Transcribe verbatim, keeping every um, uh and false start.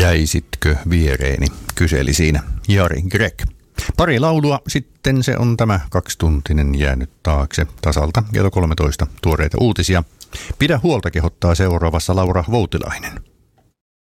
Jäisitkö viereeni, kyseli siinä Jari Greg. Pari laulua, sitten se on tämä kaksituntinen jäänyt taakse tasalta kello kolmetoista tuoreita uutisia. Pidä huolta, kehottaa seuraavassa Laura Voutilainen.